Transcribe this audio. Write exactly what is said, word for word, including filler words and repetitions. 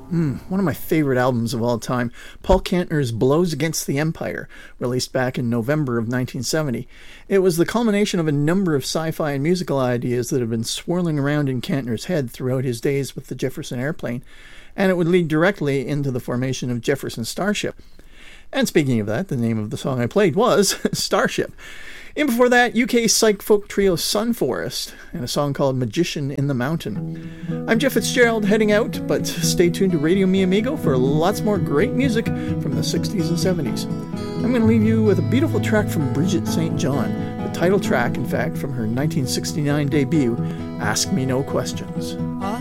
Mm, one of my favorite albums of all time, Paul Kantner's Blows Against the Empire, released back in November of nineteen seventy. It was the culmination of a number of sci-fi and musical ideas that had been swirling around in Kantner's head throughout his days with the Jefferson Airplane, and it would lead directly into the formation of Jefferson Starship. And speaking of that, the name of the song I played was Starship. And before that, U K psych folk trio Sunforest, and a song called Magician in the Mountain. I'm Jeff Fitzgerald heading out, but stay tuned to Radio Mi Amigo for lots more great music from the sixties and seventies. I'm going to leave you with a beautiful track from Bridget Saint John, the title track, in fact, from her nineteen sixty-nine debut, Ask Me No Questions.